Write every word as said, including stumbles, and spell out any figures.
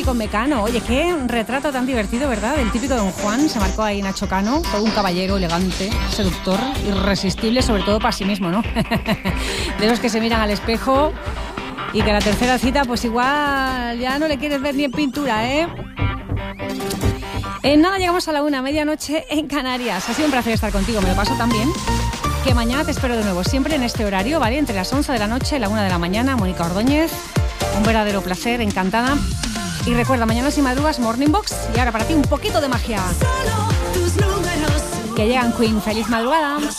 con Mecano. Oye, qué retrato tan divertido, ¿verdad? El típico Don Juan, se marcó ahí Nacho Cano, todo un caballero elegante, seductor, irresistible, sobre todo para sí mismo, ¿no? De los que se miran al espejo y que la tercera cita, pues igual ya no le quieres ver ni en pintura, ¿eh? En nada llegamos a la una, medianoche en Canarias. Ha sido un placer estar contigo, me lo paso tan bien que mañana te espero de nuevo, siempre en este horario, ¿vale? Entre las once de la noche y la una de la mañana, Mónica Ordóñez. Un verdadero placer, encantada. Y recuerda, mañana si madrugas, Morning Box. Y ahora para ti un poquito de magia. Que llegan Queen. ¡Feliz madrugada!